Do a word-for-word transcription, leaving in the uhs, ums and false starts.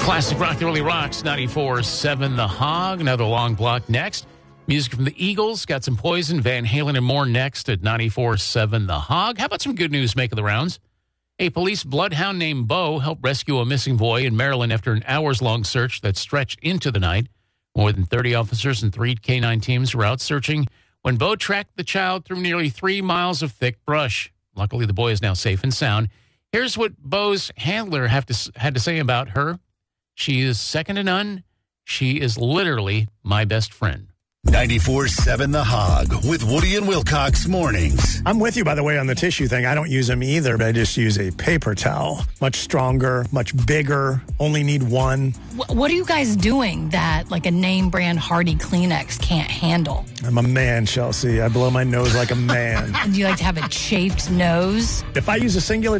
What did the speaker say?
Classic rock that really rocks. ninety-four seven The Hog. Another long block next. Music from the Eagles. Got some Poison, Van Halen, and more next at ninety-four seven The Hog. How about some good news making the rounds? A police bloodhound named Bo helped rescue a missing boy in Maryland after an hours-long search that stretched into the night. More than thirty officers and three K nine teams were out searching when Bo tracked the child through nearly three miles of thick brush. Luckily, the boy is now safe and sound. Here's what Bo's handler have to, had to say about her. She is second to none. She is literally my best friend. ninety-four seven The Hog with Woody and Wilcox mornings. I'm with you, by the way, on the tissue thing. I don't use them either, but I just use a paper towel. Much stronger, much bigger, only need one. What are you guys doing that like a name brand Hardy Kleenex can't handle? I'm a man, Chelsea. I blow my nose like a man. Do you like to have a chafed nose? If I use a singular